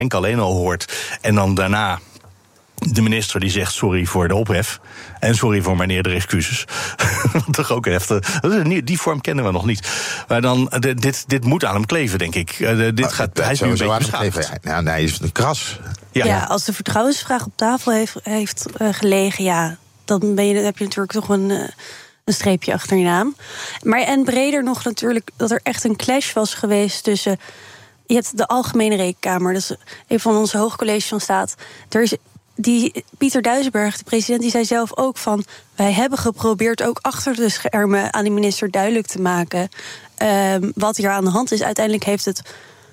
Henk alleen al hoort en dan daarna de minister die zegt sorry voor de ophef en sorry voor mijn eerdere excuses. Toch ook heftig. Die vorm kennen we nog niet. Maar dan, dit moet aan hem kleven, denk ik. Hij is nu een beetje beschadigd. Ja, nee, is een kras. Ja, als de vertrouwensvraag op tafel heeft gelegen, dan heb je natuurlijk toch een streepje achter je naam. Maar en breder nog natuurlijk dat er echt een clash was geweest tussen. Je hebt de Algemene Rekenkamer, dat is een van onze hoogcolleges van staat. Die Pieter Duijsberg, de president, die zei zelf ook van, wij hebben geprobeerd ook achter de schermen aan de minister duidelijk te maken wat hier aan de hand is. Uiteindelijk is het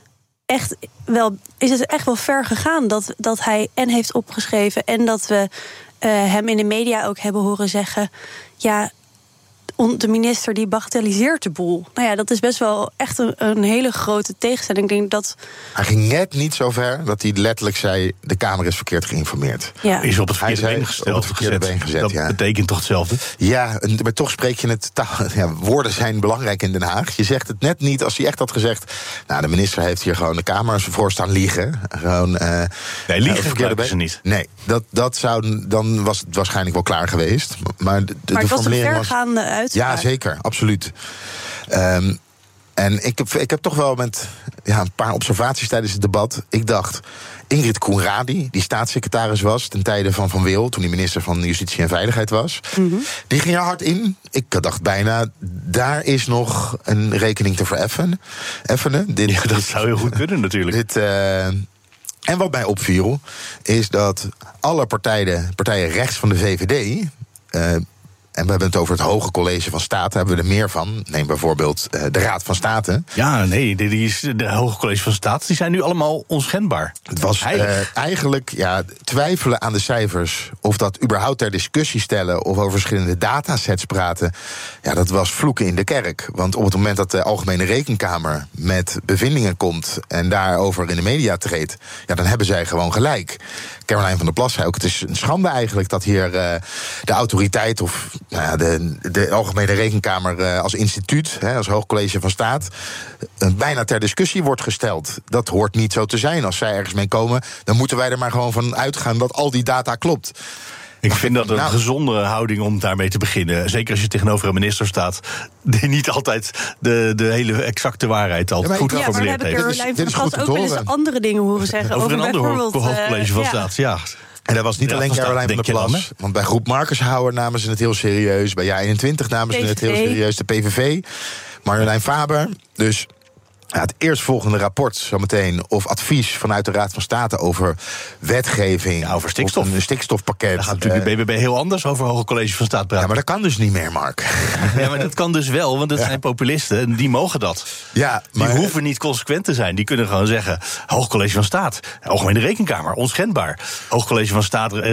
echt wel ver gegaan dat hij en heeft opgeschreven en dat we hem in de media ook hebben horen zeggen, ja, de minister die bagatelliseert de boel. Nou ja, dat is best wel echt een hele grote tegenstelling. Ik denk dat Hij ging net niet zo ver dat hij letterlijk zei, de Kamer is verkeerd geïnformeerd. Ja. Is op het verkeerde been gezet. Dat betekent toch hetzelfde? Ja, maar toch spreek je het taal. Ja, woorden zijn belangrijk in Den Haag. Je zegt het net niet als hij echt had gezegd, nou, de minister heeft hier gewoon de Kamer voor staan liegen. Gewoon, nee, liegen gebruiken ze niet. Nee, dan was het waarschijnlijk wel klaar geweest. Maar het was een vergaande uitspraak. Ja, zeker, absoluut. En ik heb toch wel met een paar observaties tijdens het debat. Ik dacht, Ingrid Koenraadi, die staatssecretaris was ten tijde van Van Wil, toen hij minister van Justitie en Veiligheid was, die ging er hard in. Ik dacht bijna, daar is nog een rekening te vereffenen. Dat zou heel goed kunnen natuurlijk. En wat mij opviel, is dat alle partijen rechts van de VVD, en we hebben het over het Hoge College van State, hebben we er meer van. Neem bijvoorbeeld de Raad van State. Ja, nee, de Hoge College van State, die zijn nu allemaal onschendbaar. Het was eigenlijk twijfelen aan de cijfers, of dat überhaupt ter discussie stellen of over verschillende datasets praten. Ja, dat was vloeken in de kerk. Want op het moment dat de Algemene Rekenkamer met bevindingen komt en daarover in de media treedt, dan hebben zij gewoon gelijk. Caroline van der Plas zei ook, het is een schande eigenlijk dat hier de autoriteit of de Algemene Rekenkamer als instituut, als Hoog College van Staat, bijna ter discussie wordt gesteld. Dat hoort niet zo te zijn. Als zij ergens mee komen, dan moeten wij er maar gewoon van uitgaan dat al die data klopt. Ik vind dat een gezondere houding om daarmee te beginnen. Zeker als je tegenover een minister staat die niet altijd de hele exacte waarheid altijd goed geformuleerd heeft. Maar heb ik Caroline van der Plas ook wel eens andere dingen horen zeggen over een ander hoofdcollege van Staat. Ja. En dat was niet alleen Caroline van der Plas. Want bij Groep Markershouwer namen ze het heel serieus. Bij JA21 namen ze het heel serieus. De PVV. Marjolein Faber. Dus het eerstvolgende rapport zometeen, of advies vanuit de Raad van State over wetgeving, over stikstof. Een stikstofpakket. Dan gaat natuurlijk de BBB heel anders over Hoge College van Staat praten. Ja, maar dat kan dus niet meer, Mark. Ja, maar dat kan dus wel, want het zijn populisten en die mogen dat. Ja, maar die hoeven niet consequent te zijn. Die kunnen gewoon zeggen, Hoge College van Staat, Algemene Rekenkamer, onschendbaar. Hoge College van Staat, maar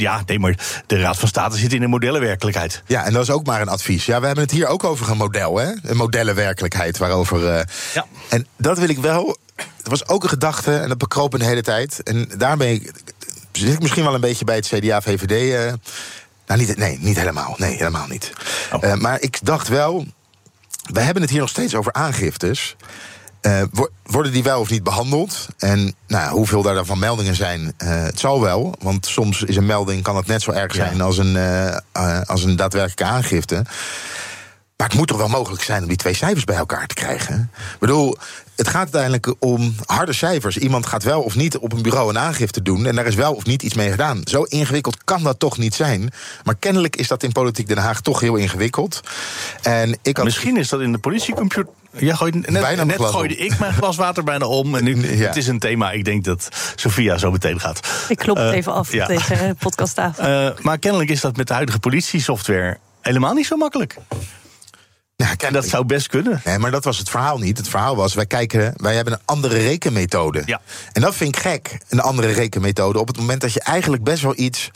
de Raad van State zit in een modellenwerkelijkheid. Ja, en dat is ook maar een advies. Ja, we hebben het hier ook over een model, hè? Een modellenwerkelijkheid waarover. Ja. En dat wil ik wel. Het was ook een gedachte en dat bekroop een de hele tijd. En daarmee zit ik misschien wel een beetje bij het CDA-VVD. Niet helemaal. Nee, helemaal niet. Oh. Maar ik dacht wel, we hebben het hier nog steeds over aangiftes. Worden die wel of niet behandeld? En hoeveel daar dan van meldingen zijn, het zal wel. Want soms is een melding, kan het net zo erg zijn als een daadwerkelijke aangifte. Maar het moet toch wel mogelijk zijn om die twee cijfers bij elkaar te krijgen? Ik bedoel, het gaat uiteindelijk om harde cijfers. Iemand gaat wel of niet op een bureau een aangifte doen en daar is wel of niet iets mee gedaan. Zo ingewikkeld kan dat toch niet zijn. Maar kennelijk is dat in Politiek Den Haag toch heel ingewikkeld. En misschien is dat in de politiecomputer. Ja, net gooide ik mijn glas water bijna om. En het is een thema, ik denk dat Sophia zo meteen gaat. Ik klop het even af op deze podcasttafel. Maar kennelijk is dat met de huidige politiesoftware helemaal niet zo makkelijk. Ja, en dat zou best kunnen. Nee, maar dat was het verhaal niet. Het verhaal was, wij hebben een andere rekenmethode. Ja. En dat vind ik gek, een andere rekenmethode. Op het moment dat je eigenlijk best wel iets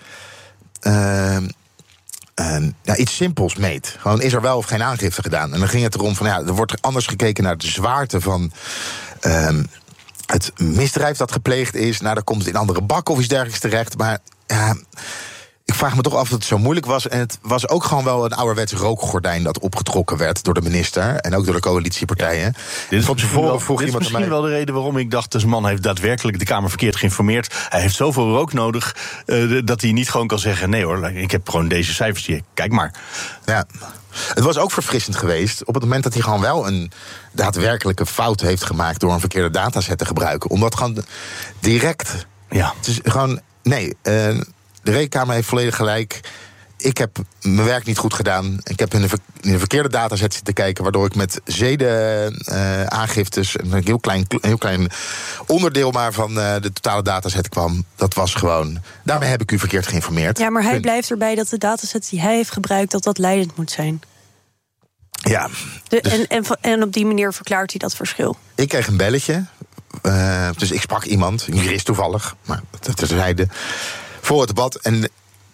simpels meet. Gewoon, is er wel of geen aangifte gedaan? En dan ging het erom van, er wordt anders gekeken naar de zwaarte van het misdrijf dat gepleegd is. Dan komt het in andere bakken of iets dergelijks terecht. Maar Ik vraag me toch af of het zo moeilijk was. En het was ook gewoon wel een ouderwets rookgordijn dat opgetrokken werd door de minister en ook door de coalitiepartijen. Ja. Dit is misschien wel de reden waarom ik dacht, deze man heeft daadwerkelijk de Kamer verkeerd geïnformeerd. Hij heeft zoveel rook nodig dat hij niet gewoon kan zeggen, nee hoor, ik heb gewoon deze cijfers hier, kijk maar. Ja. Het was ook verfrissend geweest op het moment dat hij gewoon wel een daadwerkelijke fout heeft gemaakt door een verkeerde dataset te gebruiken. Omdat gewoon direct. Ja. Het is gewoon. Nee, de Rekenkamer heeft volledig gelijk. Ik heb mijn werk niet goed gedaan. Ik heb in een verkeerde dataset zitten kijken, waardoor ik met zedenaangiftes, een heel klein onderdeel maar van de totale dataset kwam. Dat was gewoon. Daarmee heb ik u verkeerd geïnformeerd. Ja, maar hij blijft erbij dat de dataset die hij heeft gebruikt, dat leidend moet zijn. Ja. En op die manier verklaart hij dat verschil. Ik kreeg een belletje. Dus ik sprak iemand, een jurist toevallig, maar dat terzijde, voor het debat. En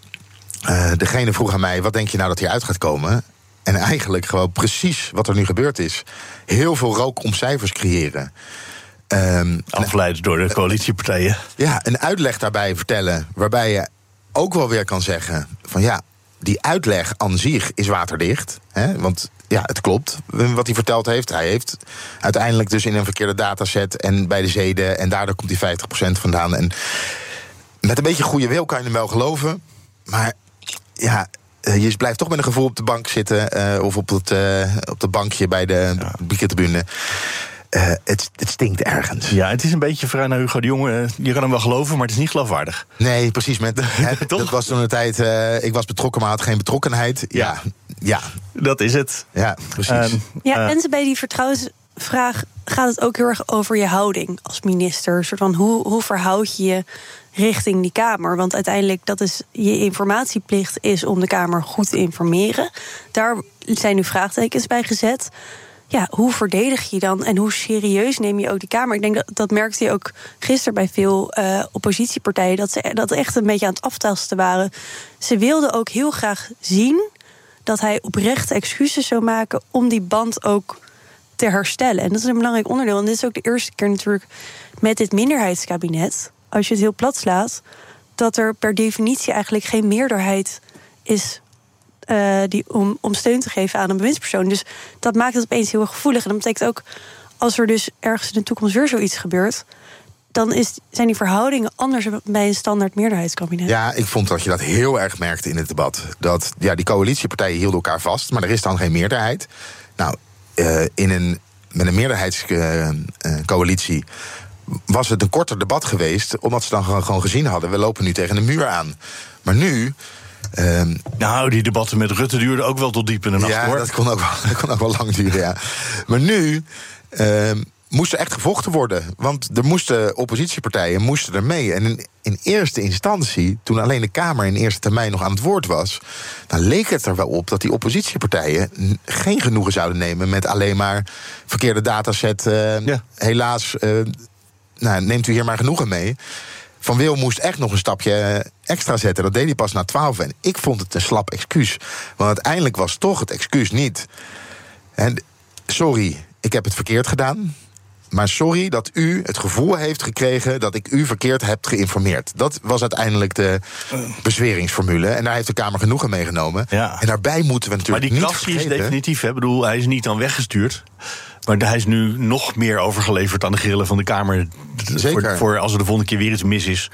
degene vroeg aan mij, wat denk je nou dat hieruit gaat komen? En eigenlijk gewoon precies wat er nu gebeurd is. Heel veel rook om cijfers creëren. Afgeleid door de coalitiepartijen. Ja, een uitleg daarbij vertellen, waarbij je ook wel weer kan zeggen van ja, die uitleg aan zich is waterdicht. Hè? Want ja, het klopt wat hij verteld heeft. Hij heeft uiteindelijk dus in een verkeerde dataset en bij de zeden, en daardoor komt die 50% vandaan. En met een beetje goede wil kan je hem wel geloven. Maar ja, je blijft toch met een gevoel op de bank zitten, of op de bankje bij de biertribune. Het stinkt ergens. Ja, het is een beetje vrij naar Hugo de Jonge. Je kan hem wel geloven, maar het is niet geloofwaardig. Nee, precies. Dat was toen de tijd, ik was betrokken, maar had geen betrokkenheid. Ja. Dat is het. Ja, precies. En bij die vertrouwensvraag gaat het ook heel erg over je houding als minister. Soort van hoe verhoud je je richting die Kamer? Want uiteindelijk, dat is je informatieplicht is om de Kamer goed te informeren. Daar zijn nu vraagtekens bij gezet. Ja, hoe verdedig je dan en hoe serieus neem je ook die Kamer? Ik denk dat merkte je ook gisteren bij veel oppositiepartijen, dat ze dat echt een beetje aan het aftasten waren. Ze wilden ook heel graag zien dat hij oprechte excuses zou maken om die band ook te herstellen. En dat is een belangrijk onderdeel. En dit is ook de eerste keer natuurlijk met dit minderheidskabinet, als je het heel plat slaat, dat er per definitie eigenlijk geen meerderheid is om steun te geven aan een bewindspersoon. Dus dat maakt het opeens heel erg gevoelig. En dat betekent ook, als er dus ergens in de toekomst weer zoiets gebeurt, dan zijn die verhoudingen anders bij een standaard meerderheidskabinet. Ja, ik vond dat je dat heel erg merkte in het debat. Dat die coalitiepartijen hielden elkaar vast, maar er is dan geen meerderheid. Nou, met een meerderheidscoalitie was het een korter debat geweest, omdat ze dan gewoon gezien hadden, we lopen nu tegen een muur aan. Maar nu die debatten met Rutte duurden ook wel tot diep in de nacht, hoor. Dat kon ook wel lang duren, ja. Maar nu moest er echt gevochten worden. Want de oppositiepartijen moesten er mee. En in eerste instantie, toen alleen de Kamer in eerste termijn nog aan het woord was, dan leek het er wel op dat die oppositiepartijen geen genoegen zouden nemen met alleen maar verkeerde dataset. Helaas, neemt u hier maar genoegen mee. Van Wil moest echt nog een stapje extra zetten. Dat deed hij pas na 12. En ik vond het een slap excuus. Want uiteindelijk was toch het excuus niet. En sorry, ik heb het verkeerd gedaan. Maar sorry dat u het gevoel heeft gekregen dat ik u verkeerd heb geïnformeerd. Dat was uiteindelijk de bezweringsformule. En daar heeft de Kamer genoegen meegenomen. Ja. En daarbij moeten we natuurlijk niet vergeten. Maar die krassie is definitief. Ik bedoel, hij is niet dan weggestuurd. Maar hij is nu nog meer overgeleverd aan de grillen van de Kamer. Zeker. Voor als er de volgende keer weer iets mis is.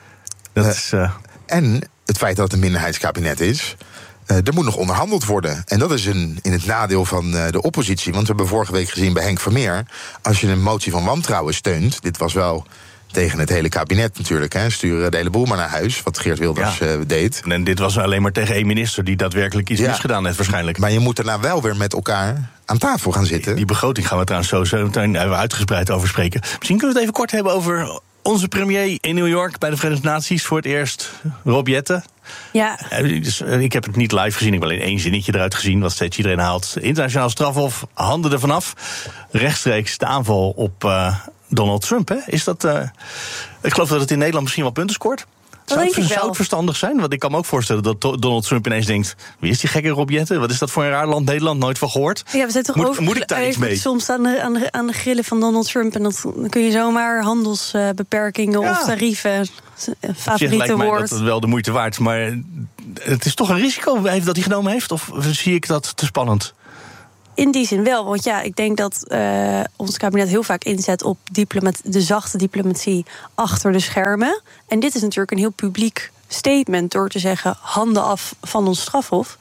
En het feit dat het een minderheidskabinet is, er moet nog onderhandeld worden. En dat is in het nadeel van de oppositie. Want we hebben vorige week gezien bij Henk Vermeer, als je een motie van wantrouwen steunt, dit was wel tegen het hele kabinet natuurlijk, sturen de hele boel maar naar huis, wat Geert Wilders deed. En dit was alleen maar tegen één minister die daadwerkelijk iets misgedaan heeft waarschijnlijk. Maar je moet daarna wel weer met elkaar aan tafel gaan zitten. Die begroting gaan we trouwens zo meteen uitgespreid over spreken. Misschien kunnen we het even kort hebben over onze premier in New York bij de Verenigde Naties voor het eerst, Rob Jetten. Ja. Dus, ik heb het niet live gezien, ik heb alleen één zinnetje eruit gezien, wat steeds iedereen haalt. Internationaal strafhof, handen ervan af. Rechtstreeks de aanval op Donald Trump. Hè? Is dat? Ik geloof dat het in Nederland misschien wel punten scoort. Zou het verstandig zijn? Want ik kan me ook voorstellen dat Donald Trump ineens denkt... wie is die gekke Rob Jetten? Wat is dat voor een raar land? Nederland, nooit van gehoord. Ja, we zijn toch moet ik daar iets mee? Soms aan de grillen van Donald Trump... en dan kun je zomaar handelsbeperkingen of tarieven... favoriete woord. Dat het wel de moeite waard is, maar het is toch een risico dat hij genomen heeft? Of zie ik dat te spannend? In die zin wel, want ik denk dat ons kabinet heel vaak inzet op de zachte diplomatie achter de schermen. En dit is natuurlijk een heel publiek statement door te zeggen... handen af van ons strafhof,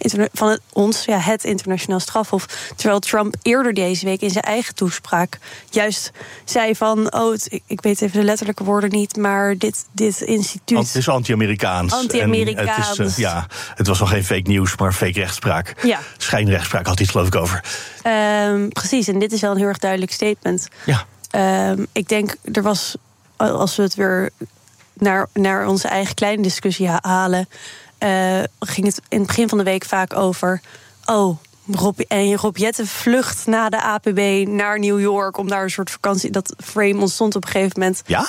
het internationaal strafhof. Terwijl Trump eerder deze week in zijn eigen toespraak juist zei van... ik weet even de letterlijke woorden niet, maar dit instituut... Het is anti-Amerikaans. Anti-Amerikaans. Het was nog geen fake nieuws, maar fake rechtspraak. Ja. Schijnrechtspraak had hij het geloof ik over. Precies, en dit is wel een heel erg duidelijk statement. Ja. Ik denk, er was, als we het weer... naar onze eigen kleine discussie halen... ging het in het begin van de week vaak over... Rob Jetten vlucht na de APB naar New York... om daar een soort vakantie... Dat frame ontstond op een gegeven moment. Ja?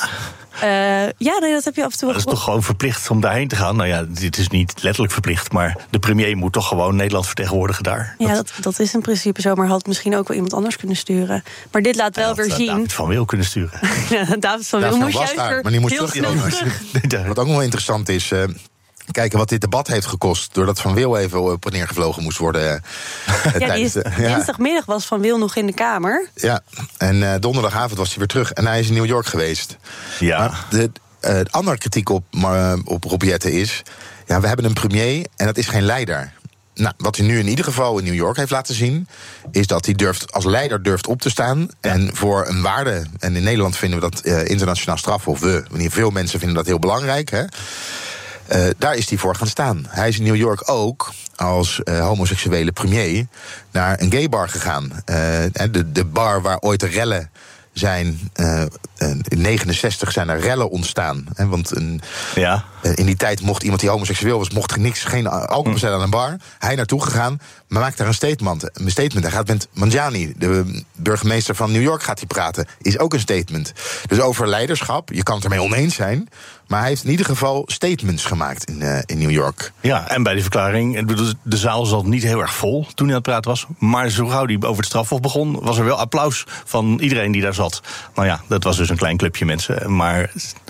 Dat heb je af en toe... Dat is toch gewoon verplicht om daarheen te gaan? Nou ja, dit is niet letterlijk verplicht... maar de premier moet toch gewoon Nederland vertegenwoordigen daar. Ja, dat is in principe zo... maar had misschien ook wel iemand anders kunnen sturen. Maar dit laat wel weer zien... David van Wil kunnen sturen. David van Wil moest juist daar, maar die moest terug. Wat ook nog wel interessant is... kijken wat dit debat heeft gekost... doordat Van Wil even op en neer gevlogen moest worden. Dinsdagmiddag was Van Wil nog in de Kamer. Ja, en donderdagavond was hij weer terug. En hij is in New York geweest. Ja. Maar de andere kritiek op Rob Jetten is... ja, we hebben een premier en dat is geen leider. Nou, wat hij nu in ieder geval in New York heeft laten zien... is dat hij als leider durft op te staan. Ja. En voor een waarde... en in Nederland vinden we dat internationaal strafhof... veel mensen vinden dat heel belangrijk... hè. Daar is hij voor gaan staan. Hij is in New York ook als homoseksuele premier naar een gaybar gegaan. De bar waar ooit de rellen zijn. In 1969 zijn er rellen ontstaan. Want in die tijd mocht iemand die homoseksueel was... mocht geen alcohol bestellen aan een bar. Hij naartoe gegaan, maar maakt daar een statement. Hij gaat met Mangiani, de burgemeester van New York, gaat hij praten. Is ook een statement. Dus over leiderschap, je kan het ermee oneens zijn... maar hij heeft in ieder geval statements gemaakt in New York. Ja, en bij die verklaring... de zaal zat niet heel erg vol toen hij aan het praten was... maar zo gauw hij over het strafhof begon... was er wel applaus van iedereen die daar zat. Nou ja, dat was dus een klein clubje mensen. Maar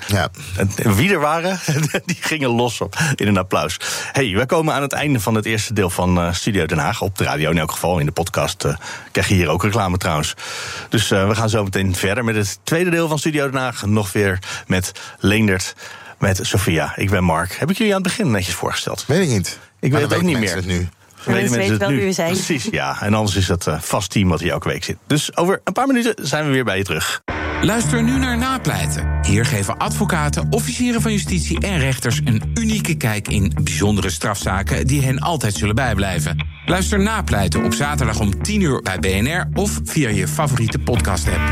wie er waren, die gingen los op in een applaus. We komen aan het einde van het eerste deel van Studio Den Haag. Op de radio in elk geval. In de podcast krijg je hier ook reclame trouwens. Dus we gaan zo meteen verder met het tweede deel van Studio Den Haag. Nog weer met Leendert, met Sophia. Ik ben Mark. Heb ik jullie aan het begin netjes voorgesteld? Weet ik niet. Ik weet het ook niet meer. Het nu. Weten wel wie we zijn. Precies, ja. En anders is het vast team wat hier elke week zit. Dus over een paar minuten zijn we weer bij je terug. Luister nu naar Napleiten. Hier geven advocaten, officieren van justitie en rechters... een unieke kijk in bijzondere strafzaken die hen altijd zullen bijblijven. Luister Napleiten op zaterdag om 10:00 bij BNR... of via je favoriete podcast-app.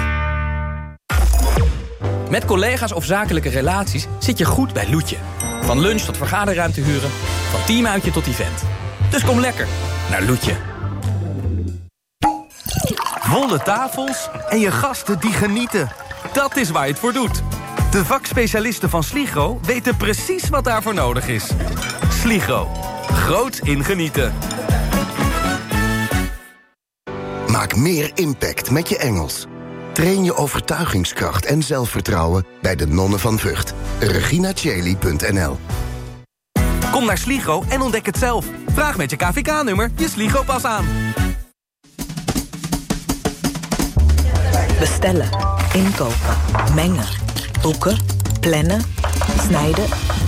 Met collega's of zakelijke relaties zit je goed bij Loetje. Van lunch tot vergaderruimte huren, van teamuitje tot event. Dus kom lekker naar Loetje. Volle tafels en je gasten die genieten. Dat is waar je het voor doet. De vakspecialisten van Sligro weten precies wat daarvoor nodig is. Sligro. Groots in genieten. Maak meer impact met je Engels. Train je overtuigingskracht en zelfvertrouwen bij de Nonnen van Vught. reginacheli.nl. Kom naar Sligro en ontdek het zelf. Vraag met je KVK-nummer je Sligro-pas aan. Bestellen, inkopen, mengen, boeken, plannen, snijden.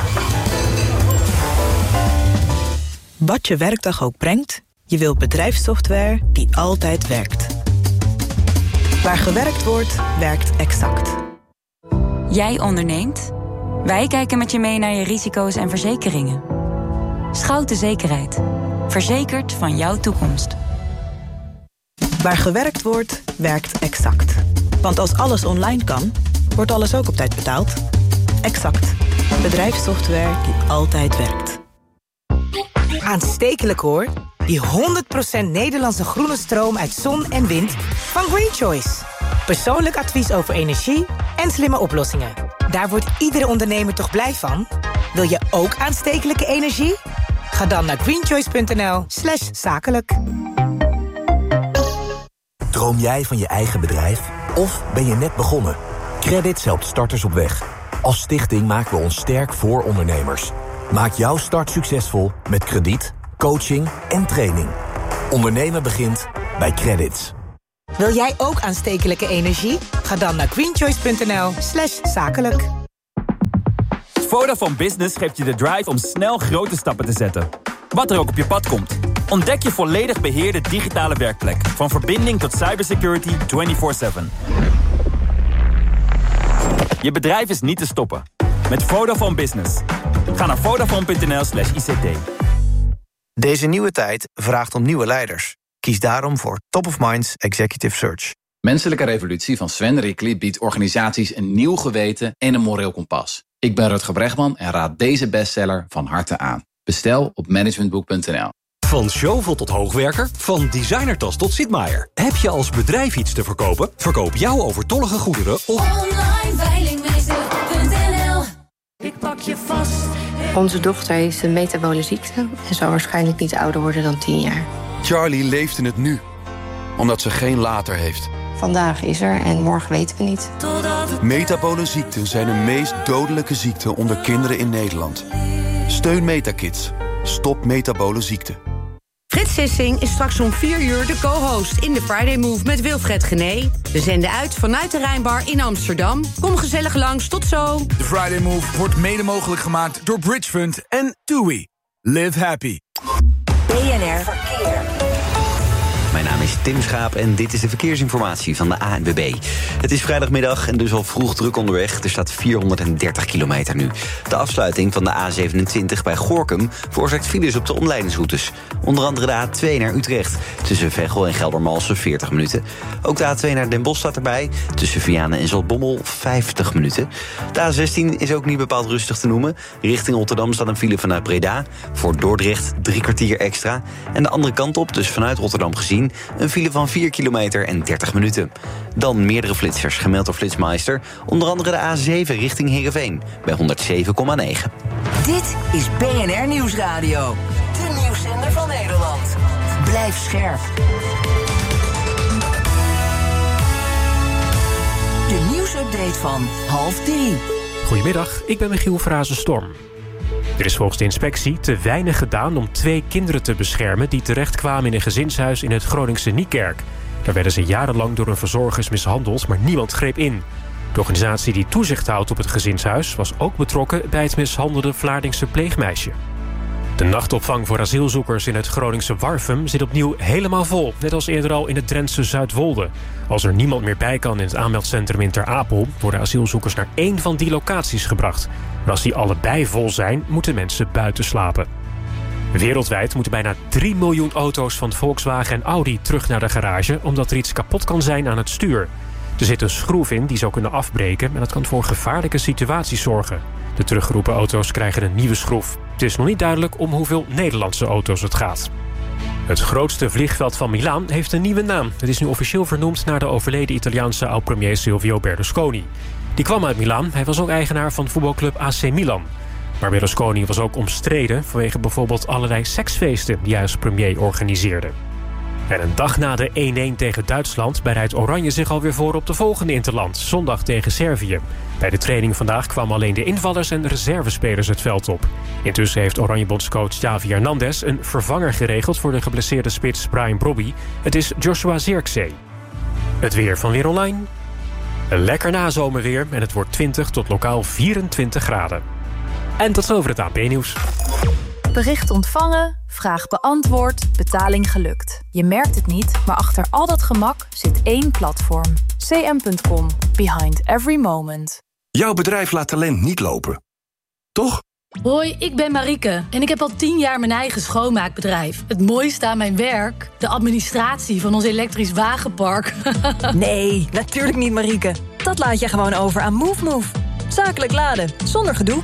Wat je werkdag ook brengt, je wilt bedrijfssoftware die altijd werkt. Waar gewerkt wordt, werkt Exact. Jij onderneemt? Wij kijken met je mee naar je risico's en verzekeringen. Schouten Zekerheid. Verzekerd van jouw toekomst. Waar gewerkt wordt, werkt Exact. Want als alles online kan, wordt alles ook op tijd betaald. Exact. Bedrijfssoftware die altijd werkt. Aanstekelijk hoor. Die 100% Nederlandse groene stroom uit zon en wind van Green Choice. Persoonlijk advies over energie en slimme oplossingen. Daar wordt iedere ondernemer toch blij van? Wil je ook aanstekelijke energie? Ga dan naar greenchoice.nl/zakelijk. Droom jij van je eigen bedrijf? Of ben je net begonnen? Credits helpt starters op weg. Als stichting maken we ons sterk voor ondernemers. Maak jouw start succesvol met krediet, coaching en training. Ondernemen begint bij Credits. Wil jij ook aanstekelijke energie? Ga dan naar greenchoice.nl/zakelijk. Vodafone Business geeft je de drive om snel grote stappen te zetten. Wat er ook op je pad komt. Ontdek je volledig beheerde digitale werkplek. Van verbinding tot cybersecurity 24/7. Je bedrijf is niet te stoppen. Met Vodafone Business. Ga naar vodafone.nl/ICT. Deze nieuwe tijd vraagt om nieuwe leiders. Kies daarom voor Top of Minds Executive Search. Menselijke Revolutie van Sven Rickli biedt organisaties een nieuw geweten en een moreel kompas. Ik ben Rutger Bregman en raad deze bestseller van harte aan. Bestel op managementboek.nl. Van Zjovel tot hoogwerker, van designertas tot Sitmaier. Heb je als bedrijf iets te verkopen? Verkoop jouw overtollige goederen op onlineveilingmeester.nl. Ik pak je vast. Onze dochter heeft een metabole ziekte en zal waarschijnlijk niet ouder worden dan 10 jaar. Charlie leeft in het nu, omdat ze geen later heeft. Vandaag is er en morgen weten we niet. Metabole ziekten zijn de meest dodelijke ziekte onder kinderen in Nederland. Steun Metakids. Stop metabole ziekte. Frits Sissing is straks om 4 uur de co-host in de Friday Move met Wilfred Genee. We zenden uit vanuit de Rijnbar in Amsterdam. Kom gezellig langs, tot zo. De Friday Move wordt mede mogelijk gemaakt door Bridge Fund en TUI. Live happy. BNR Verkeer. Mijn naam is Tim Schaap en dit is de verkeersinformatie van de ANWB. Het is vrijdagmiddag en dus al vroeg druk onderweg. Er staat 430 kilometer nu. De afsluiting van de A27 bij Gorinchem veroorzaakt files op de omleidingsroutes. Onder andere de A2 naar Utrecht. Tussen Veghel en Geldermalsen 40 minuten. Ook de A2 naar Den Bosch staat erbij. Tussen Vianen en Zaltbommel 50 minuten. De A16 is ook niet bepaald rustig te noemen. Richting Rotterdam staat een file vanuit Breda. Voor Dordrecht 3 kwartier extra. En de andere kant op, dus vanuit Rotterdam gezien, een file van 4 kilometer en 30 minuten. Dan meerdere flitsers, gemeld door Flitsmeister. Onder andere de A7 richting Heerenveen bij 107,9. Dit is BNR Nieuwsradio. De nieuwszender van Nederland. Blijf scherp. De nieuwsupdate van 2:30. Goedemiddag, ik ben Michiel Frazenstorm. Er is volgens de inspectie te weinig gedaan om 2 kinderen te beschermen die terechtkwamen in een gezinshuis in het Groningse Niekerk. Daar werden ze jarenlang door hun verzorgers mishandeld, maar niemand greep in. De organisatie die toezicht houdt op het gezinshuis was ook betrokken bij het mishandelde Vlaardingse pleegmeisje. De nachtopvang voor asielzoekers in het Groningse Warfum zit opnieuw helemaal vol. Net als eerder al in het Drentse Zuidwolde. Als er niemand meer bij kan in het aanmeldcentrum in Ter Apel, worden asielzoekers naar 1 van die locaties gebracht. Maar als die allebei vol zijn, moeten mensen buiten slapen. Wereldwijd moeten bijna 3 miljoen auto's van Volkswagen en Audi terug naar de garage, omdat er iets kapot kan zijn aan het stuur. Er zit een schroef in die zou kunnen afbreken en dat kan voor gevaarlijke situaties zorgen. De teruggeroepen auto's krijgen een nieuwe schroef. Het is nog niet duidelijk om hoeveel Nederlandse auto's het gaat. Het grootste vliegveld van Milaan heeft een nieuwe naam. Het is nu officieel vernoemd naar de overleden Italiaanse oud-premier Silvio Berlusconi. Die kwam uit Milaan, hij was ook eigenaar van voetbalclub AC Milan. Maar Berlusconi was ook omstreden vanwege bijvoorbeeld allerlei seksfeesten die hij als premier organiseerde. En een dag na de 1-1 tegen Duitsland bereidt Oranje zich alweer voor op de volgende interland, zondag tegen Servië. Bij de training vandaag kwamen alleen de invallers en reservespelers het veld op. Intussen heeft Oranje-bondscoach Xavi Hernandez een vervanger geregeld voor de geblesseerde spits Brian Brobby. Het is Joshua Zirkzee. Het weer van Weer Online. Een lekker nazomerweer en het wordt 20 tot lokaal 24 graden. En tot zover het AP-nieuws. Bericht ontvangen, vraag beantwoord, betaling gelukt. Je merkt het niet, maar achter al dat gemak zit één platform. CM.com. Behind every moment. Jouw bedrijf laat talent niet lopen. Toch? Hoi, ik ben Marieke en ik heb al 10 jaar mijn eigen schoonmaakbedrijf. Het mooiste aan mijn werk? De administratie van ons elektrisch wagenpark. Nee, natuurlijk niet, Marieke. Dat laat je gewoon over aan MoveMove. Zakelijk laden, zonder gedoe.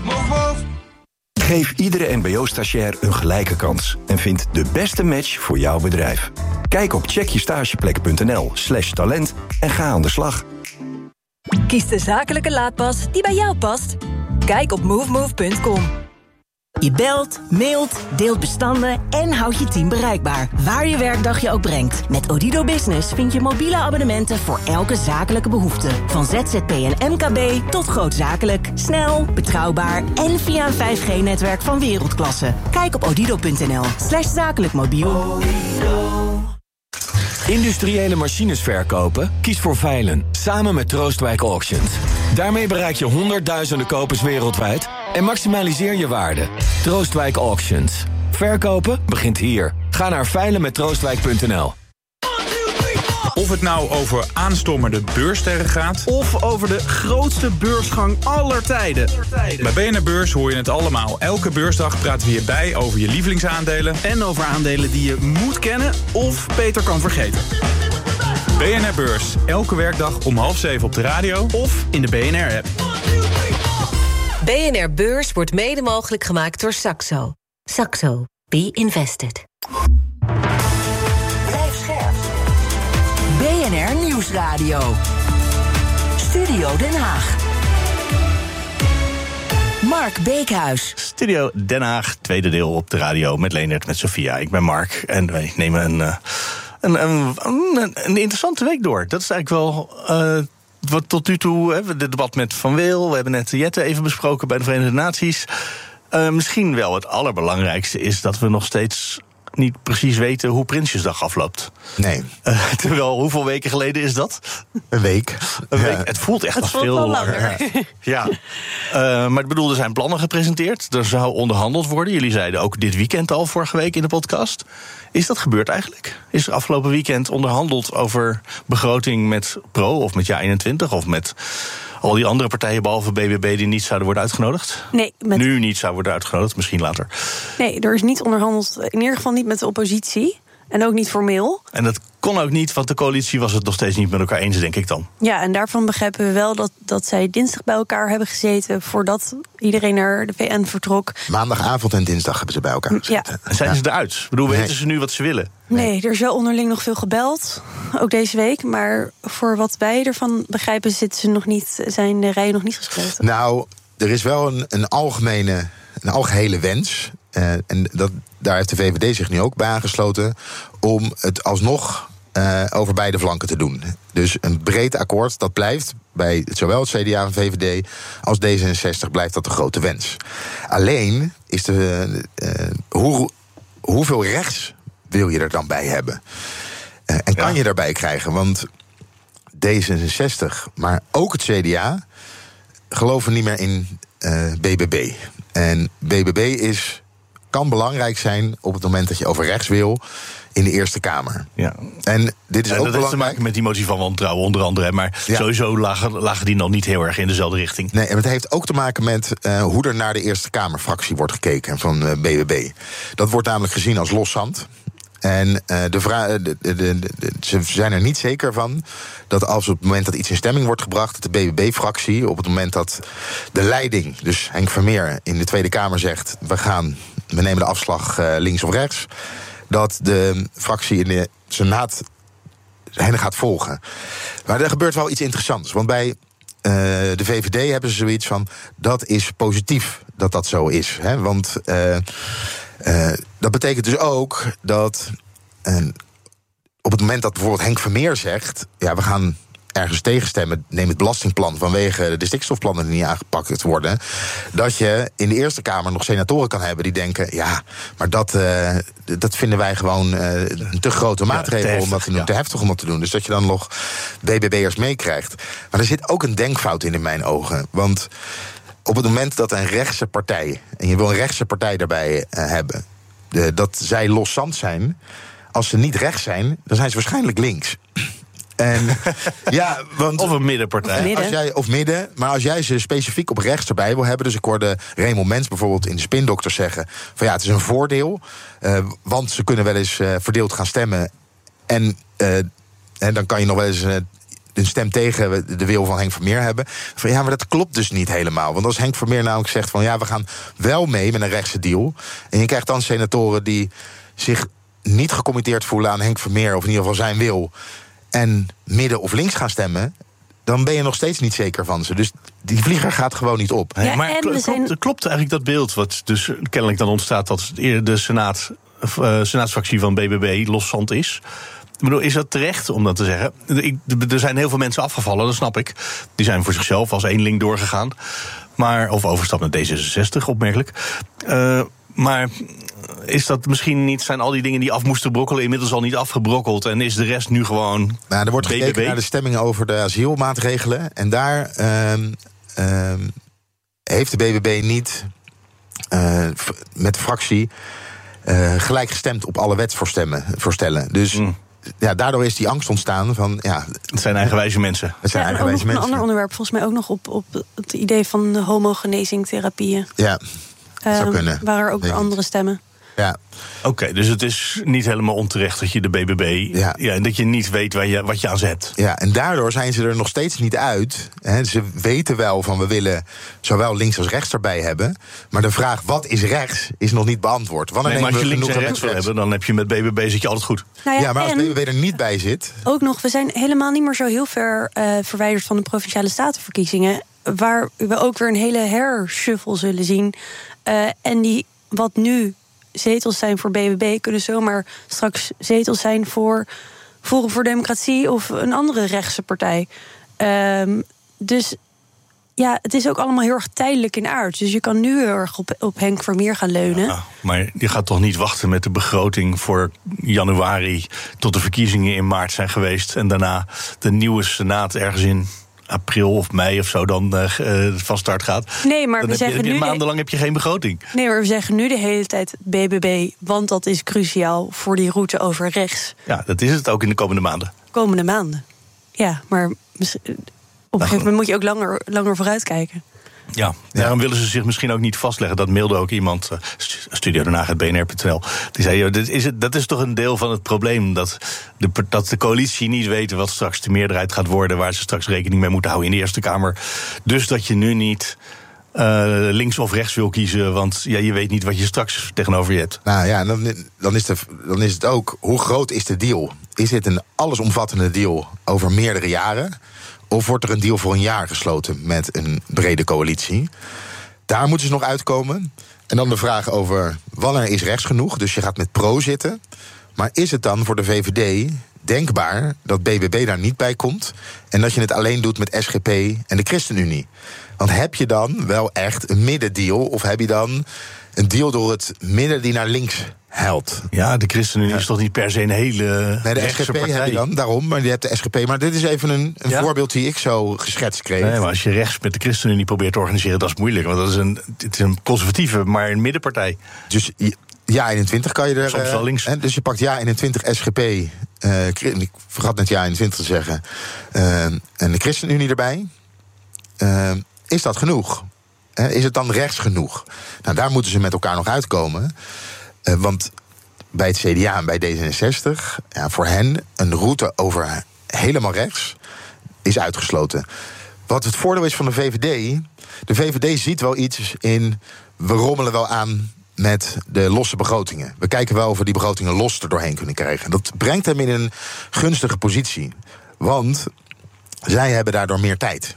Geef iedere mbo-stagiair een gelijke kans en vind de beste match voor jouw bedrijf. Kijk op checkjestageplek.nl/talent en ga aan de slag. Kies de zakelijke laadpas die bij jou past. Kijk op movemove.com. Je belt, mailt, deelt bestanden en houdt je team bereikbaar. Waar je werkdag je ook brengt. Met Odido Business vind je mobiele abonnementen voor elke zakelijke behoefte. Van ZZP en MKB tot grootzakelijk. Snel, betrouwbaar en via een 5G-netwerk van wereldklasse. Kijk op odido.nl/zakelijk mobiel. Industriële machines verkopen? Kies voor Veilen, samen met Troostwijk Auctions. Daarmee bereik je honderdduizenden kopers wereldwijd en maximaliseer je waarde. Troostwijk Auctions. Verkopen begint hier. Ga naar veilenmettroostwijk.nl. Of het nou over aanstormende beurssterren gaat, of over de grootste beursgang aller tijden. Bij BNR Beurs hoor je het allemaal. Elke beursdag praten we hierbij over je lievelingsaandelen. En over aandelen die je moet kennen of beter kan vergeten. BNR Beurs. Elke werkdag om 6:30 op de radio of in de BNR-app. BNR Beurs wordt mede mogelijk gemaakt door Saxo. Saxo. Be invested. Blijf scherp. BNR Nieuwsradio. Studio Den Haag. Mark Beekhuis. Studio Den Haag, tweede deel op de radio met Leendert, met Sophia. Ik ben Mark en wij nemen een interessante week door. Dat is eigenlijk wel wat tot nu toe. Het debat met Van Weel. We hebben net Jette even besproken bij de Verenigde Naties. Misschien wel het allerbelangrijkste is dat we nog steeds niet precies weten hoe Prinsjesdag afloopt. Nee. Terwijl, hoeveel weken geleden is dat? Een week. Het voelt echt als veel langer. Ja. Maar ik bedoel, er zijn plannen gepresenteerd. Er zou onderhandeld worden. Jullie zeiden ook dit weekend al, vorige week in de podcast. Is dat gebeurd eigenlijk? Is er afgelopen weekend onderhandeld over begroting met Pro of met JA21 of met al die andere partijen behalve BBB die niet zouden worden uitgenodigd? Nee. Nu niet zouden worden uitgenodigd, misschien later. Nee, er is niet onderhandeld, in ieder geval niet met de oppositie. En ook niet formeel. En dat kon ook niet, want de coalitie was het nog steeds niet met elkaar eens, denk ik dan. Ja, en daarvan begrijpen we wel dat zij dinsdag bij elkaar hebben gezeten voordat iedereen naar de VN vertrok. Maandagavond en dinsdag hebben ze bij elkaar gezeten. Ja. En zijn ze eruit? Ik bedoel, weten ze nu wat ze willen? Nee, er is wel onderling nog veel gebeld, ook deze week. Maar voor wat wij ervan begrijpen zijn de rijen nog niet gesloten. Nou, er is wel een algehele wens. En daar heeft de VVD zich nu ook bij aangesloten om het alsnog over beide flanken te doen. Dus een breed akkoord, dat blijft bij zowel het CDA en VVD als D66 blijft dat de grote wens. Alleen is hoeveel rechts wil je er dan bij hebben? En kan je daarbij krijgen? Want D66, maar ook het CDA geloven niet meer in BBB. En BBB kan belangrijk zijn op het moment dat je over rechts wil in de Eerste Kamer. Ja. En dit is ook dat heeft te maken met die motie van wantrouwen onder andere. Maar sowieso lagen die nog niet heel erg in dezelfde richting. Nee, en het heeft ook te maken met hoe er naar de Eerste Kamerfractie wordt gekeken van BBB. Dat wordt namelijk gezien als loszand. En ze zijn er niet zeker van dat als op het moment dat iets in stemming wordt gebracht, dat de BBB-fractie, op het moment dat de leiding, dus Henk Vermeer in de Tweede Kamer zegt, we nemen de afslag links of rechts, dat de fractie in de Senaat hen gaat volgen. Maar er gebeurt wel iets interessants, want bij de VVD hebben ze zoiets van, dat is positief dat dat zo is. Hè? Want dat betekent dus ook dat op het moment dat bijvoorbeeld Henk Vermeer zegt, ja, we gaan ergens tegenstemmen, neem het belastingplan vanwege de stikstofplannen die niet aangepakt worden, dat je in de Eerste Kamer nog senatoren kan hebben die denken, ja, maar dat vinden wij gewoon een te grote maatregel om dat te doen, te heftig om dat te doen. Dus dat je dan nog BBB'ers meekrijgt. Maar er zit ook een denkfout in mijn ogen. Want op het moment dat een rechtse partij, en je wil een rechtse partij daarbij hebben, dat zij loszand zijn, als ze niet rechts zijn, dan zijn ze waarschijnlijk links. En, ja, want, of een middenpartij. Of midden. Maar als jij ze specifiek op rechts erbij wil hebben, dus ik hoorde Raymond Mens bijvoorbeeld in de Spindokters zeggen van ja, het is een voordeel, want ze kunnen wel eens verdeeld gaan stemmen. En dan kan je nog wel eens een stem tegen de wil van Henk Vermeer hebben. Van ja, maar dat klopt dus niet helemaal. Want als Henk Vermeer namelijk zegt van ja, we gaan wel mee met een rechtse deal, en je krijgt dan senatoren die zich niet gecommitteerd voelen aan Henk Vermeer, of in ieder geval zijn wil, en midden of links gaan stemmen, dan ben je nog steeds niet zeker van ze. Dus die vlieger gaat gewoon niet op. Ja, maar klopt eigenlijk dat beeld wat dus kennelijk dan ontstaat... dat de senaatsfractie van BBB loszand is? Ik bedoel, is dat terecht om dat te zeggen? Er zijn heel veel mensen afgevallen, dat snap ik. Die zijn voor zichzelf als eenling doorgegaan. Of overstap naar D66, opmerkelijk. Maar is dat misschien niet, zijn al die dingen die af moesten brokkelen inmiddels al niet afgebrokkeld en is de rest nu gewoon er wordt BBB? gekeken naar de stemmingen over de asielmaatregelen en daar heeft de BBB niet met de fractie gelijk gestemd op alle wetsvoorstellen. Dus daardoor is die angst ontstaan van het zijn eigenwijze mensen. Het zijn eigenwijze mensen. Een ander onderwerp volgens mij ook nog op het idee van homogenezingtherapieën. Ja. Zou kunnen. Waar er ook weer andere stemmen. Ja. Oké, dus het is niet helemaal onterecht dat je de BBB... en dat je niet weet wat je aan ze hebt. Ja, en daardoor zijn ze er nog steeds niet uit. Ze weten wel van we willen zowel links als rechts erbij hebben. Maar de vraag wat is rechts is nog niet beantwoord. Maar als je links en rechts wil hebben, dan heb je met BBB zit je altijd goed. Nou maar als BBB er niet bij zit... Ook nog, we zijn helemaal niet meer zo heel ver verwijderd van de Provinciale Statenverkiezingen. Waar we ook weer een hele hershuffle zullen zien. En die wat nu zetels zijn voor BBB... kunnen zomaar straks zetels zijn voor Forum voor Democratie... of een andere rechtse partij. Dus het is ook allemaal heel erg tijdelijk in aard. Dus je kan nu heel erg op Henk Vermeer gaan leunen. Ja, maar je gaat toch niet wachten met de begroting voor januari... tot de verkiezingen in maart zijn geweest... en daarna de nieuwe Senaat ergens in april of mei of zo dan van start gaat. Nee, maar we zeggen nu maandenlang heb je geen begroting. Nee, maar we zeggen nu de hele tijd BBB, want dat is cruciaal voor die route over rechts. Ja, dat is het ook in de komende maanden. Komende maanden. Ja, maar op een gegeven moment moet je ook langer vooruitkijken. Ja, daarom willen ze zich misschien ook niet vastleggen. Dat mailde ook iemand, Studio Den Haag, het BNR.nl. Die zei, dat is toch een deel van het probleem... dat de coalitie niet weet wat straks de meerderheid gaat worden... waar ze straks rekening mee moeten houden in de Eerste Kamer. Dus dat je nu niet links of rechts wil kiezen... want je weet niet wat je straks tegenover je hebt. Nou ja, dan is het ook, hoe groot is de deal? Is dit een allesomvattende deal over meerdere jaren... of wordt er een deal voor een jaar gesloten met een brede coalitie? Daar moeten ze nog uitkomen. En dan de vraag over wanneer is rechts genoeg? Dus je gaat met pro zitten. Maar is het dan voor de VVD denkbaar dat BBB daar niet bij komt... en dat je het alleen doet met SGP en de ChristenUnie? Want heb je dan wel echt een middendeal... of heb je dan een deal door het midden die naar links helpt? Ja, de ChristenUnie is toch niet per se een hele de SGP heb je dan, daarom, maar je hebt de SGP. Maar dit is even een voorbeeld die ik zo geschetst kreeg. Nee, maar als je rechts met de ChristenUnie probeert te organiseren... dat is moeilijk, want het is een conservatieve, maar een middenpartij. Dus Ja21 kan je er... Soms wel links. Dus je pakt Ja21, SGP... ik vergat net Ja21 te zeggen... en de ChristenUnie erbij. Is dat genoeg? Is het dan rechts genoeg? Nou, daar moeten ze met elkaar nog uitkomen. Want bij het CDA en bij D66... voor hen een route over helemaal rechts is uitgesloten. Wat het voordeel is van de VVD... de VVD ziet wel iets in... we rommelen wel aan met de losse begrotingen. We kijken wel of we die begrotingen los er doorheen kunnen krijgen. Dat brengt hem in een gunstige positie. Want zij hebben daardoor meer tijd.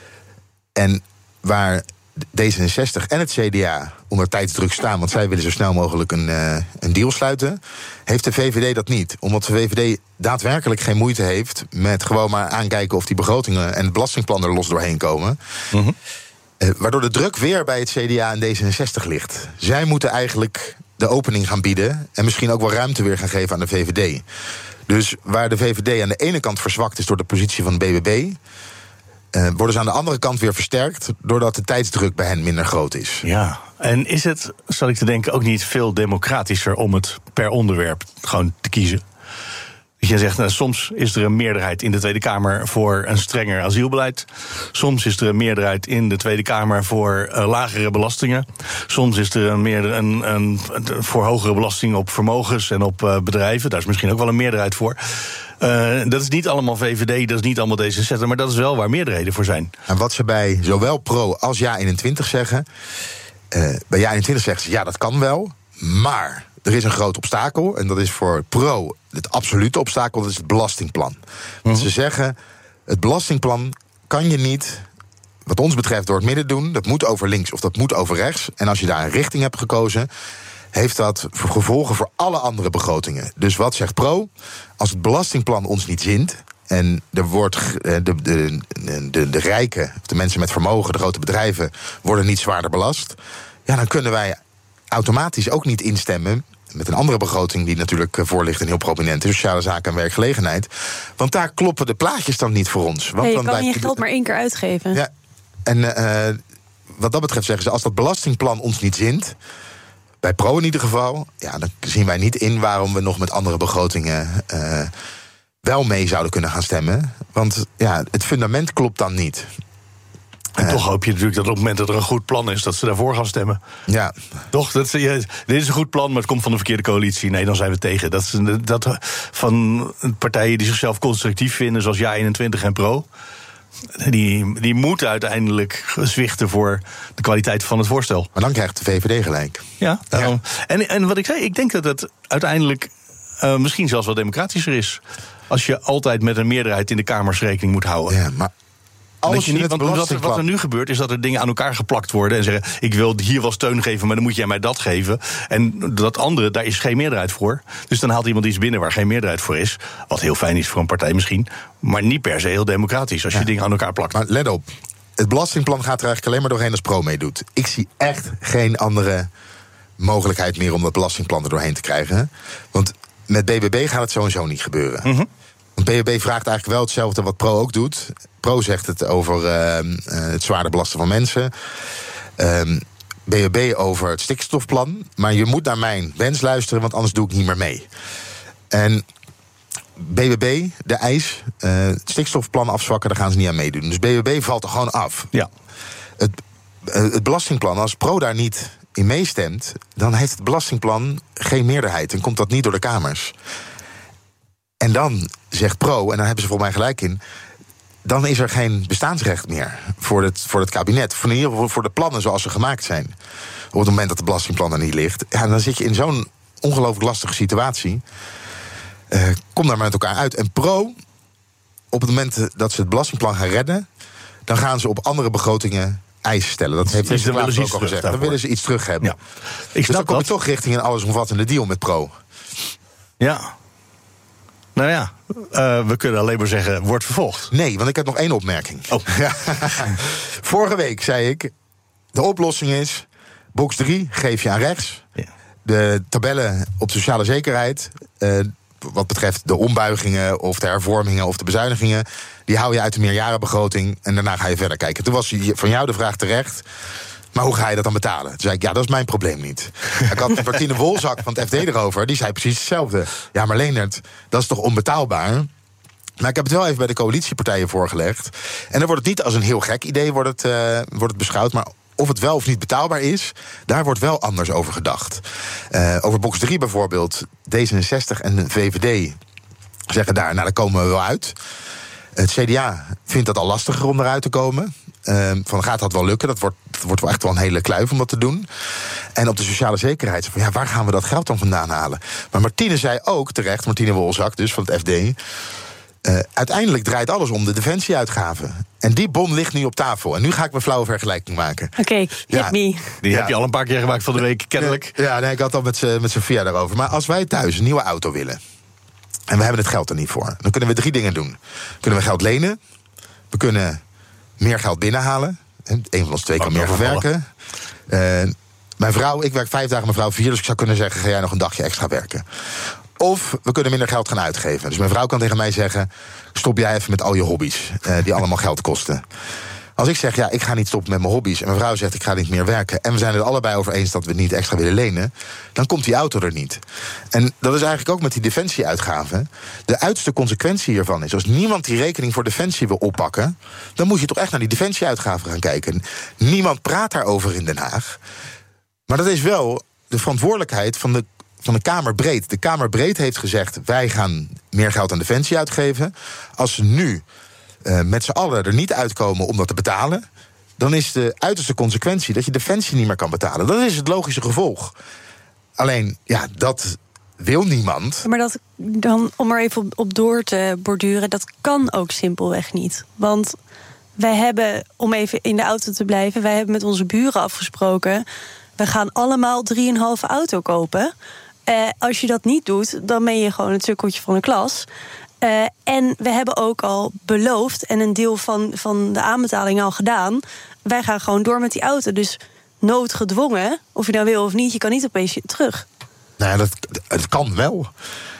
En waar D66 en het CDA onder tijdsdruk staan... want zij willen zo snel mogelijk een deal sluiten... heeft de VVD dat niet. Omdat de VVD daadwerkelijk geen moeite heeft... met gewoon maar aankijken of die begrotingen... en het belastingplan er los doorheen komen... Mm-hmm. Waardoor de druk weer bij het CDA en D66 ligt. Zij moeten eigenlijk de opening gaan bieden... en misschien ook wel ruimte weer gaan geven aan de VVD. Dus waar de VVD aan de ene kant verzwakt is... door de positie van de BBB... worden ze aan de andere kant weer versterkt... doordat de tijdsdruk bij hen minder groot is. Ja, en is het, zal ik te denken, ook niet veel democratischer... om het per onderwerp gewoon te kiezen? Dat je zegt, soms is er een meerderheid in de Tweede Kamer... voor een strenger asielbeleid. Soms is er een meerderheid in de Tweede Kamer... voor lagere belastingen. Soms is er een voor hogere belasting op vermogens en op bedrijven. Daar is misschien ook wel een meerderheid voor. Dat is niet allemaal VVD, dat is niet allemaal D66... maar dat is wel waar meerderheden voor zijn. En wat ze bij zowel Pro als Ja21 zeggen... bij Ja21 zeggen ze, ja, dat kan wel, maar... er is een groot obstakel, en dat is voor Pro het absolute obstakel... dat is het belastingplan. Want ze zeggen, het belastingplan kan je niet, wat ons betreft, door het midden doen. Dat moet over links of dat moet over rechts. En als je daar een richting hebt gekozen, heeft dat gevolgen voor alle andere begrotingen. Dus wat zegt Pro? Als het belastingplan ons niet zint en er wordt de rijken, of de mensen met vermogen, de grote bedrijven, worden niet zwaarder belast, ja, dan kunnen wij automatisch ook niet instemmen met een andere begroting die natuurlijk voor ligt en heel prominent is, sociale zaken en werkgelegenheid. Want daar kloppen de plaatjes dan niet voor ons. Want je kan je geld maar 1 keer uitgeven. Ja, en wat dat betreft zeggen ze, als dat belastingplan ons niet zint, bij Pro in ieder geval, ja, dan zien wij niet in waarom we nog met andere begrotingen wel mee zouden kunnen gaan stemmen. Want ja, het fundament klopt dan niet. En toch hoop je natuurlijk dat op het moment dat er een goed plan is, dat ze daarvoor gaan stemmen. Ja. Toch? Dit is een goed plan, maar het komt van de verkeerde coalitie. Nee, dan zijn we tegen. Dat van partijen die zichzelf constructief vinden, zoals Ja21 en Pro, die moeten uiteindelijk zwichten voor de kwaliteit van het voorstel. Maar dan krijgt de VVD gelijk. Ja, daarom. Ja. En wat ik zei, ik denk dat het uiteindelijk misschien zelfs wel democratischer is, als je altijd met een meerderheid in de Kamers rekening moet houden. Ja, maar wat er nu gebeurt, is dat er dingen aan elkaar geplakt worden en zeggen, ik wil hier wel steun geven, maar dan moet jij mij dat geven. En dat andere, daar is geen meerderheid voor. Dus dan haalt iemand iets binnen waar geen meerderheid voor is. Wat heel fijn is voor een partij misschien, maar niet per se heel democratisch als je dingen aan elkaar plakt. Maar let op, het belastingplan gaat er eigenlijk alleen maar doorheen als Pro meedoet. Ik zie echt geen andere mogelijkheid meer om dat belastingplan er doorheen te krijgen. Want met BBB gaat het sowieso niet gebeuren. Mm-hmm. Want BBB vraagt eigenlijk wel hetzelfde wat Pro ook doet. Pro zegt het over het zwaarder belasten van mensen. BBB over het stikstofplan. Maar je moet naar mijn wens luisteren, want anders doe ik niet meer mee. En BBB, de eis, het stikstofplan afzwakken, daar gaan ze niet aan meedoen. Dus BBB valt er gewoon af. Ja. Het belastingplan, als Pro daar niet in meestemt, dan heeft het belastingplan geen meerderheid en komt dat niet door de Kamers. En dan zegt Pro, en daar hebben ze volgens mij gelijk in, dan is er geen bestaansrecht meer voor het kabinet. In ieder geval voor de plannen zoals ze gemaakt zijn. Op het moment dat het belastingplan er niet ligt, ja, dan zit je in zo'n ongelooflijk lastige situatie. Kom daar maar met elkaar uit. En Pro, op het moment dat ze het belastingplan gaan redden, dan gaan ze op andere begrotingen eisen stellen. Dat heeft de Klaver ook al gezegd. Dan willen ze iets terug hebben. Ja. Dus dan kom je toch richting een allesomvattende deal met Pro. Ja. Nou ja, we kunnen alleen maar zeggen, wordt vervolgd. Nee, want ik heb nog 1 opmerking. Oh. Ja. Vorige week zei ik, de oplossing is, box 3 geef je aan rechts. Ja. De tabellen op sociale zekerheid, wat betreft de ombuigingen of de hervormingen of de bezuinigingen, die hou je uit de meerjarenbegroting en daarna ga je verder kijken. Toen was van jou de vraag terecht, maar hoe ga je dat dan betalen? Toen zei ik, ja, dat is mijn probleem niet. Ik had Martine Wolzak van het FD erover, die zei precies hetzelfde. Ja, maar Leendert, dat is toch onbetaalbaar? Maar ik heb het wel even bij de coalitiepartijen voorgelegd. En dan wordt het niet als een heel gek idee wordt het beschouwd, maar of het wel of niet betaalbaar is, daar wordt wel anders over gedacht. Over box 3 bijvoorbeeld, D66 en de VVD zeggen daar komen we wel uit. Het CDA vindt dat al lastiger om eruit te komen. Van gaat dat wel lukken? Dat wordt wel echt wel een hele kluif om dat te doen. En op de sociale zekerheid, van ja, waar gaan we dat geld dan vandaan halen? Maar Martine zei ook terecht, Martine Wolzak, dus van het FD, uiteindelijk draait alles om de defensieuitgaven. En die bon ligt nu op tafel. En nu ga ik mijn flauwe vergelijking maken. Oké, hit me. Die heb je al een paar keer gemaakt van de week, kennelijk. Ja, nee, ik had al met Sophia daarover. Maar als wij thuis een nieuwe auto willen en we hebben het geld er niet voor, dan kunnen we 3 dingen doen. Kunnen we geld lenen, we kunnen meer geld binnenhalen. Een van ons 2 kan meer verwerken. Mijn vrouw, ik werk 5 dagen, mijn vrouw 4, dus ik zou kunnen zeggen, ga jij nog een dagje extra werken. Of we kunnen minder geld gaan uitgeven. Dus mijn vrouw kan tegen mij zeggen, stop jij even met al je hobby's, die allemaal geld kosten. Als ik zeg, ja, ik ga niet stoppen met mijn hobby's, en mijn vrouw zegt, ik ga niet meer werken, en we zijn het allebei over eens dat we niet extra willen lenen, dan komt die auto er niet. En dat is eigenlijk ook met die defensieuitgaven. De uiterste consequentie hiervan is, als niemand die rekening voor defensie wil oppakken, dan moet je toch echt naar die defensieuitgaven gaan kijken. Niemand praat daarover in Den Haag. Maar dat is wel de verantwoordelijkheid van de Kamer breed. De Kamer breed heeft gezegd, wij gaan meer geld aan defensie uitgeven. Als ze nu met z'n allen er niet uitkomen om dat te betalen, dan is de uiterste consequentie dat je defensie niet meer kan betalen. Dat is het logische gevolg. Alleen, ja, dat wil niemand. Maar dat dan, om er even op door te borduren, dat kan ook simpelweg niet. Want wij hebben, om even in de auto te blijven, wij hebben met onze buren afgesproken, we gaan allemaal 3,5 auto kopen. Als je dat niet doet, dan ben je gewoon het sukkeltje van de klas. En we hebben ook al beloofd en een deel van de aanbetaling al gedaan. Wij gaan gewoon door met die auto. Dus noodgedwongen, of je nou wil of niet, je kan niet opeens terug. Nou ja, dat kan wel.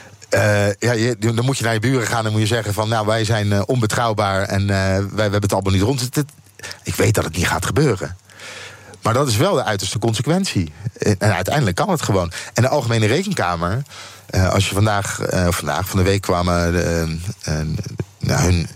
Dan moet je naar je buren gaan en moet je zeggen van, nou, wij zijn onbetrouwbaar en wij hebben het allemaal niet rond. Ik weet dat het niet gaat gebeuren. Maar dat is wel de uiterste consequentie. En uiteindelijk kan het gewoon. En de Algemene Rekenkamer, als je van de week kwamen hun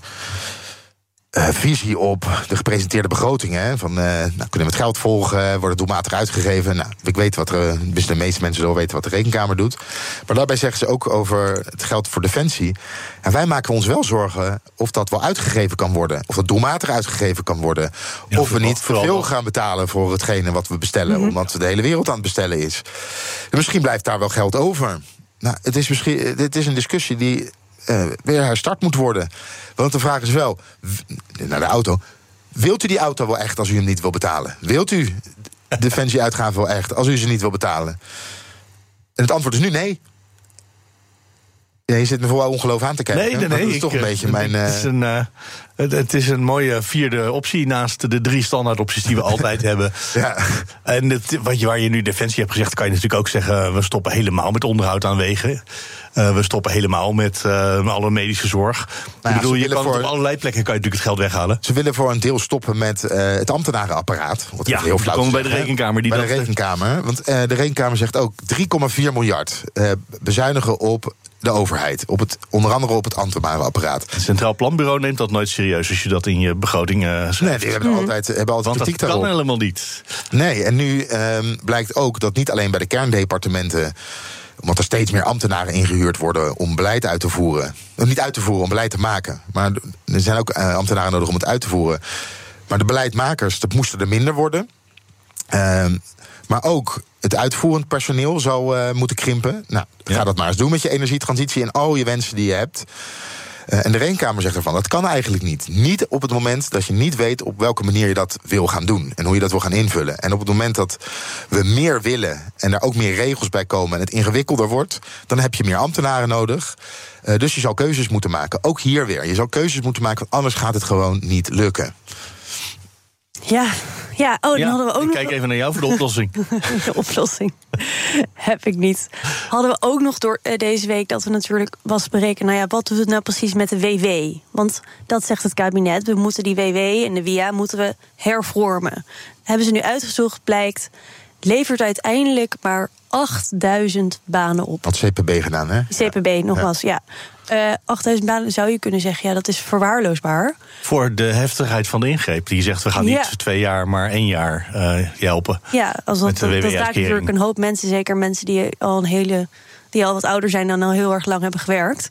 visie op de gepresenteerde begrotingen. Hè, van, kunnen we het geld volgen? Wordt het doelmatig uitgegeven? Nou, ik weet de meeste mensen zullen weten wat de Rekenkamer doet. Maar daarbij zeggen ze ook over het geld voor Defensie. En wij maken ons wel zorgen of dat wel uitgegeven kan worden. Of dat doelmatig uitgegeven kan worden. Ja, of we niet veel gaan betalen voor hetgene wat we bestellen. Mm-hmm. Omdat de hele wereld aan het bestellen is. En misschien blijft daar wel geld over. Nou, het is een discussie die weer herstart moet worden. Want de vraag is wel, naar de auto, wilt u die auto wel echt als u hem niet wil betalen? Wilt u defensieuitgaven wel echt als u ze niet wil betalen? En het antwoord is nu nee. Ja, je zit me vol ongeloof aan te kijken. Nee. Dat is toch een beetje mijn... Het is een mooie vierde optie naast de 3 standaardopties die we altijd hebben. Ja. En waar je nu Defensie hebt gezegd, kan je natuurlijk ook zeggen, we stoppen helemaal met onderhoud aan wegen. We stoppen helemaal met alle medische zorg. Nou ja, je kan op allerlei plekken kan je natuurlijk het geld weghalen. Ze willen voor een deel stoppen met het ambtenarenapparaat. Wat heel flauw komen bij de Rekenkamer. Bij de Rekenkamer. Want de Rekenkamer zegt ook 3,4 miljard bezuinigen op de overheid. Onder andere op het ambtenarenapparaat. Het Centraal Planbureau neemt dat nooit serieus als je dat in je begroting schrijft. Nee, die hebben altijd kritiek daarop. Want dat kan helemaal niet. Nee, en nu blijkt ook dat niet alleen bij de kerndepartementen, omdat er steeds meer ambtenaren ingehuurd worden om beleid uit te voeren. Niet uit te voeren, om beleid te maken. Maar er zijn ook ambtenaren nodig om het uit te voeren. Maar de beleidmakers, dat moesten er minder worden. Maar ook het uitvoerend personeel zou moeten krimpen. Nou, ga dat maar eens doen met je energietransitie en al je wensen die je hebt. En de Rekenkamer zegt ervan, dat kan eigenlijk niet. Niet op het moment dat je niet weet op welke manier je dat wil gaan doen. En hoe je dat wil gaan invullen. En op het moment dat we meer willen en daar ook meer regels bij komen en het ingewikkelder wordt, dan heb je meer ambtenaren nodig. Dus je zal keuzes moeten maken. Ook hier weer. Je zal keuzes moeten maken, want anders gaat het gewoon niet lukken. Ja, dan hadden we ook nog... Kijk even naar jou voor de oplossing. De oplossing heb ik niet. Hadden we ook nog door deze week dat we natuurlijk was berekenen, wat doet het nou precies met de WW? Want dat zegt het kabinet, we moeten die WW en de WIA moeten we hervormen. Hebben ze nu uitgezocht, blijkt, levert uiteindelijk maar 8000 banen op. Had CPB gedaan, hè? CPB, nogmaals, ja. 8000 banen zou je kunnen zeggen, dat is verwaarloosbaar. Voor de heftigheid van de ingreep. Die zegt, we gaan niet 2 jaar, maar 1 jaar helpen. Ja, dat raakt natuurlijk een hoop mensen. Zeker mensen die al wat ouder zijn dan al heel erg lang hebben gewerkt.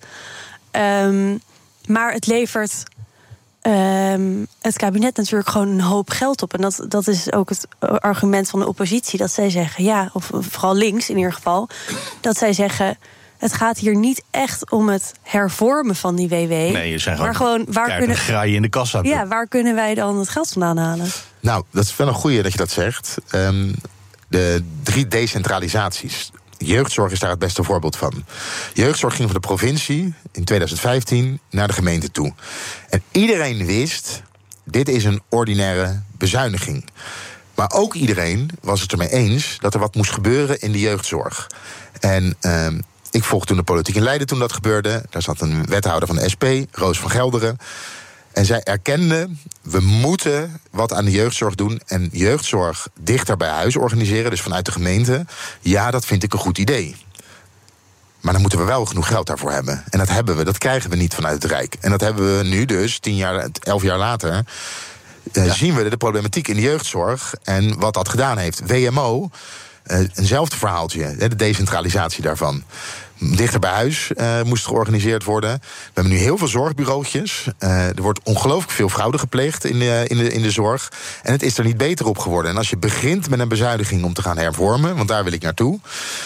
Maar het levert het kabinet natuurlijk gewoon een hoop geld op. En dat is ook het argument van de oppositie. Dat zij zeggen, of vooral links in ieder geval, dat zij zeggen, het gaat hier niet echt om het hervormen van die WW. Nee, je zijn gewoon graaien in de kassa. Ja, waar kunnen wij dan het geld vandaan halen? Nou, dat is wel een goeie dat je dat zegt. De 3 decentralisaties. Jeugdzorg is daar het beste voorbeeld van. Jeugdzorg ging van de provincie in 2015 naar de gemeente toe. En iedereen wist, dit is een ordinaire bezuiniging. Maar ook iedereen was het ermee eens dat er wat moest gebeuren in de jeugdzorg. En ik volgde toen de politiek in Leiden toen dat gebeurde. Daar zat een wethouder van de SP, Roos van Gelderen. En zij erkende, we moeten wat aan de jeugdzorg doen en jeugdzorg dichter bij huis organiseren, dus vanuit de gemeente. Ja, dat vind ik een goed idee. Maar dan moeten we wel genoeg geld daarvoor hebben. En dat krijgen we niet vanuit het Rijk. En dat hebben we nu dus, 11 jaar later, zien we de problematiek in de jeugdzorg en wat dat gedaan heeft. WMO, eenzelfde verhaaltje, de decentralisatie daarvan. Dichter bij huis moest georganiseerd worden. We hebben nu heel veel zorgbureautjes. Er wordt ongelooflijk veel fraude gepleegd in de zorg. En het is er niet beter op geworden. En als je begint met een bezuiniging om te gaan hervormen, want daar wil ik naartoe,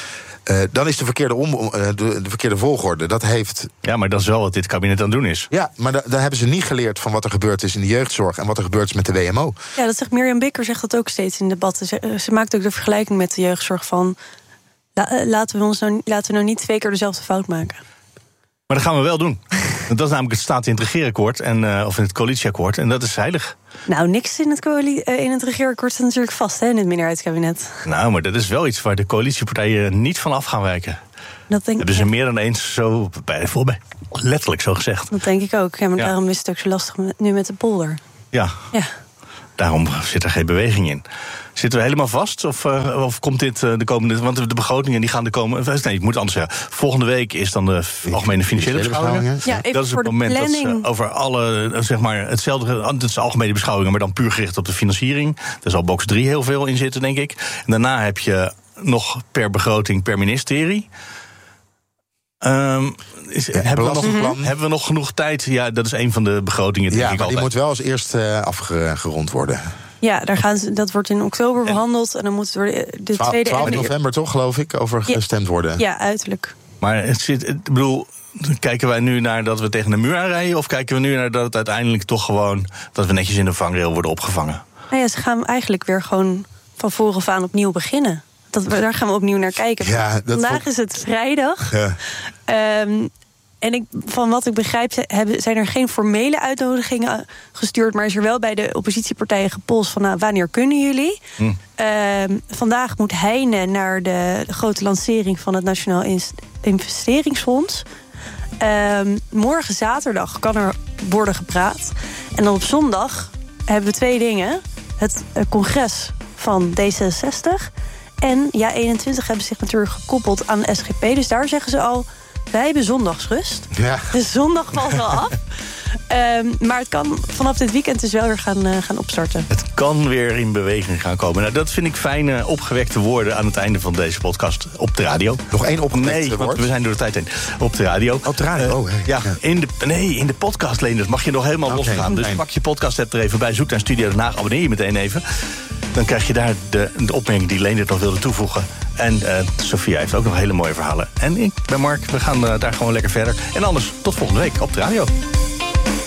Dan is de verkeerde volgorde. Dat heeft... Ja, maar dat is wel wat dit kabinet aan het doen is. Ja, maar daar hebben ze niet geleerd van wat er gebeurd is in de jeugdzorg en wat er gebeurd is met de WMO. Ja, dat zegt Mirjam Bikker, zegt dat ook steeds in debatten. Ze maakt ook de vergelijking met de jeugdzorg van... laten we nou niet 2 keer dezelfde fout maken. Maar dat gaan we wel doen. Dat is namelijk het staat in het regeerakkoord of in het coalitieakkoord. En dat is heilig. Nou, niks in het regeerakkoord staat natuurlijk vast, hè, in het minderheidskabinet. Nou, maar dat is wel iets waar de coalitiepartijen niet van af gaan wijken. Dat denk hebben ze meer dan eens zo letterlijk zo gezegd. Dat denk ik ook. Ja, maar daarom is het ook zo lastig nu met de polder. Ja. Daarom zit er geen beweging in. Zitten we helemaal vast? Of komt dit de komende... Want de begrotingen die gaan de komende... Nee, ik moet anders zeggen. Volgende week is dan de algemene financiële beschouwingen. Ja, dat is het moment dat ze over alle... zeg maar hetzelfde... Het is algemene beschouwingen, maar dan puur gericht op de financiering. Daar zal box 3 heel veel in zitten, denk ik. En daarna heb je nog per begroting per ministerie... hebben we nog genoeg tijd? Ja, dat is een van de begrotingen. Denk ik maar die altijd. moet wel als eerste afgerond worden. Ja, dat wordt in oktober behandeld. En dan moet er de tweede... 12 november toch, geloof ik, over gestemd worden. Ja, uiterlijk. Maar kijken wij nu naar dat we tegen de muur aanrijden... of kijken we nu naar dat het uiteindelijk toch gewoon... dat we netjes in de vangrail worden opgevangen? Nou ja, ze gaan eigenlijk weer gewoon van voren af aan opnieuw beginnen. Daar gaan we opnieuw naar kijken. Ja, Vandaag is het vrijdag. Ja. En van wat ik begrijp zijn er geen formele uitnodigingen gestuurd... maar is er wel bij de oppositiepartijen gepolst van... wanneer kunnen jullie? Vandaag moet Heine naar de grote lancering... van het Nationaal Investeringsfonds. Morgen zaterdag kan er worden gepraat. En dan op zondag hebben we 2 dingen. Het congres van D66... En Ja21 hebben zich natuurlijk gekoppeld aan de SGP. Dus daar zeggen ze al, wij hebben zondagsrust. Ja. Dus zondag valt wel af. Maar het kan vanaf dit weekend dus wel weer gaan opstarten. Het kan weer in beweging gaan komen. Nou, dat vind ik fijne, opgewekte woorden aan het einde van deze podcast op de radio. Nog 1 opgewekte woord? Want we zijn door de tijd heen. Op de radio. Op de radio, in de podcast, Leendert, mag je nog helemaal losgaan. Dus pak je podcast-app er even bij. Zoek naar Studio Den Haag. Abonneer je meteen even. Dan krijg je daar de opmerking die Leendert nog wilde toevoegen. En Sophia heeft ook nog hele mooie verhalen. En ik ben Mark, we gaan daar gewoon lekker verder. En anders, tot volgende week op de radio.